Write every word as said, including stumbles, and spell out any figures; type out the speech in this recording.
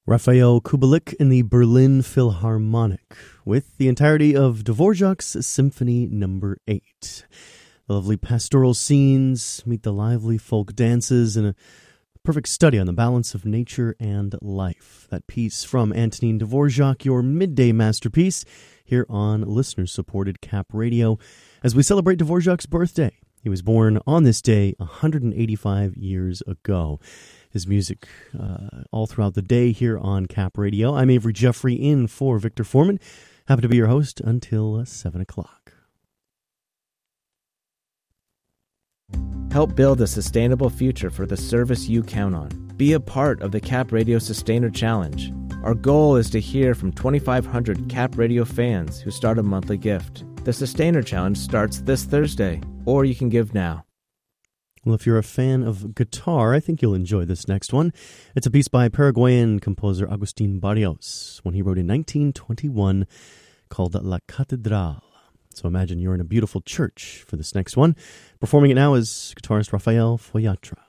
Raphael Kubelik in the Berlin Philharmonic with the entirety of Dvorak's Symphony Number eight. The lovely pastoral scenes meet the lively folk dances and a perfect study on the balance of nature and life. That piece from Antonin Dvorak, your midday masterpiece, here on listener-supported Cap Radio as we celebrate Dvorak's birthday. He was born on this day one hundred eighty-five years ago. His music uh, all throughout the day here on Cap Radio. I'm Avery Jeffrey in for Victor Foreman. Happy to be your host until uh, seven o'clock. Help build a sustainable future for the service you count on. Be a part of the Cap Radio Sustainer Challenge. Our goal is to hear from twenty-five hundred Cap Radio fans who start a monthly gift. The Sustainer Challenge starts this Thursday, or you can give now. Well, if you're a fan of guitar, I think you'll enjoy this next one. It's a piece by Paraguayan composer Agustin Barrios, one he wrote in nineteen twenty-one called La Catedral. So imagine you're in a beautiful church for this next one. Performing it now is guitarist Rafael Foyatra.